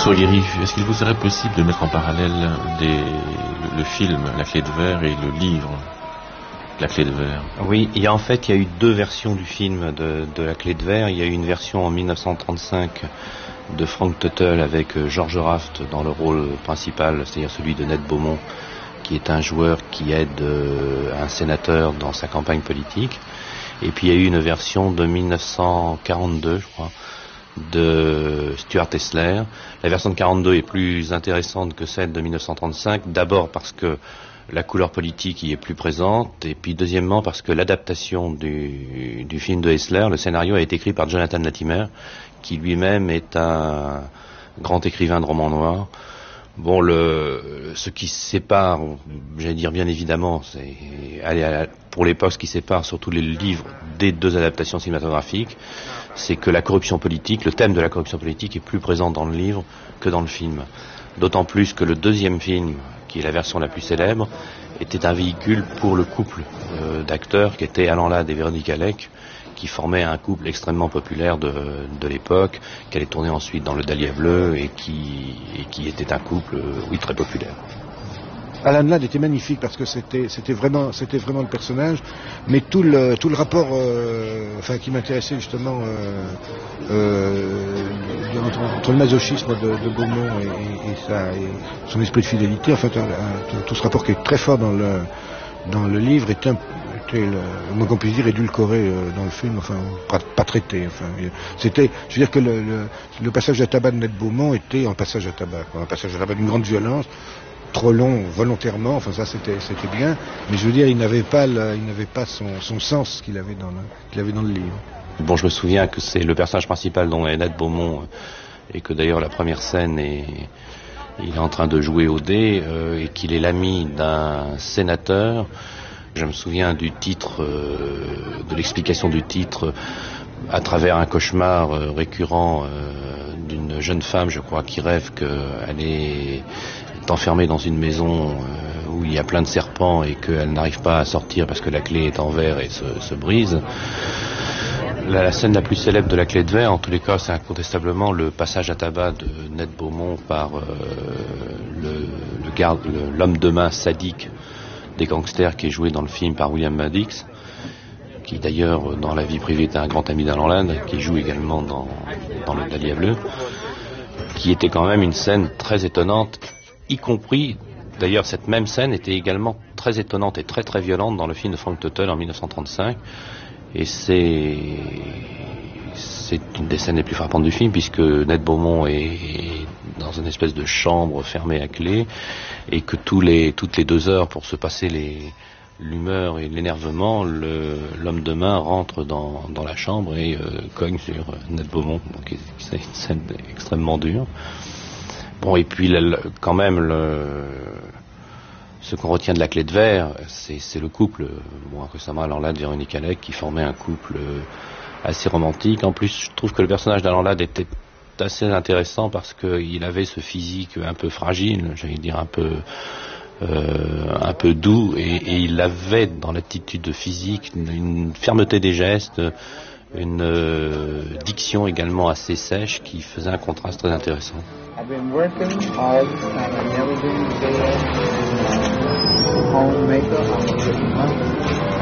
François Guéry, est-ce qu'il vous serait possible de mettre en parallèle le film La Clé de Verre et le livre La Clé de Verre? Oui, il y a eu deux versions du film de La Clé de Verre. Il y a eu une version en 1935 de Frank Tuttle avec George Raft dans le rôle principal, c'est-à-dire celui de Ned Beaumont, qui est un joueur qui aide un sénateur dans sa campagne politique. Et puis il y a eu une version de 1942, je crois, de Stuart Hessler. La version de 42 est plus intéressante que celle de 1935, d'abord parce que la couleur politique y est plus présente, et puis deuxièmement parce que l'adaptation du film de Hessler, le scénario a été écrit par Jonathan Latimer, qui lui-même est un grand écrivain de romans noirs. Bon, ce qui sépare, j'allais dire bien évidemment, pour l'époque, ce qui sépare surtout les livres des deux adaptations cinématographiques, c'est que la corruption politique, le thème de la corruption politique est plus présent dans le livre que dans le film. D'autant plus que le deuxième film, qui est la version la plus célèbre, était un véhicule pour le couple d'acteurs qui étaient Alan Ladd et Véronique Alec, qui formait un couple extrêmement populaire de l'époque, qui allait tourner ensuite dans Le Dahlia bleu et qui était un couple, oui, très populaire. Alan Ladd était magnifique parce que c'était vraiment le personnage, mais tout le rapport, qui m'intéressait justement entre le masochisme de Beaumont et son esprit de fidélité, tout ce rapport qui est très fort dans le livre était le moins qu'on puisse dire édulcoré dans le film, pas traité. Je veux dire que le passage à tabac de Ned Beaumont était un passage à tabac d'une grande violence, trop long volontairement, ça c'était bien, mais je veux dire il n'avait pas son sens qu'il avait dans le livre. Bon, je me souviens que c'est le personnage principal dont est Ned Beaumont, et que d'ailleurs la première scène il est en train de jouer au dé, et qu'il est l'ami d'un sénateur. Je me souviens du titre, de l'explication du titre, à travers un cauchemar récurrent d'une jeune femme, je crois, qui rêve qu'elle est enfermée dans une maison où il y a plein de serpents et qu'elle n'arrive pas à sortir parce que la clé est en verre et se brise. La scène la plus célèbre de La Clé de Verre, en tous les cas, c'est incontestablement le passage à tabac de Ned Beaumont par l'homme de main sadique des gangsters qui est joué dans le film par William Madix, qui d'ailleurs dans la vie privée était un grand ami d'Alan Ladd, qui joue également dans Le Dahlia bleu, qui était quand même une scène très étonnante, y compris, d'ailleurs cette même scène était également très étonnante et très très violente dans le film de Frank Tuttle en 1935, et c'est une des scènes les plus frappantes du film, puisque Ned Beaumont est dans une espèce de chambre fermée à clé, et que toutes les 2 heures, pour se passer l'humeur et l'énervement, l'homme de main rentre dans la chambre et cogne sur Ned Beaumont. Donc c'est une scène extrêmement dure. Bon, et puis quand même ce qu'on retient de La Clé de Verre, c'est le couple, récemment Alan Ladd, Véronique Alec, qui formait un couple assez romantique. En plus, je trouve que le personnage d'Alan Ladd était assez intéressant parce qu'il avait ce physique un peu fragile, j'allais dire un peu doux, et il avait dans l'attitude physique une fermeté des gestes, une diction également assez sèche qui faisait un contraste très intéressant. I've been working all the time. I've never been to bed. Home makeup. I'm a good mother.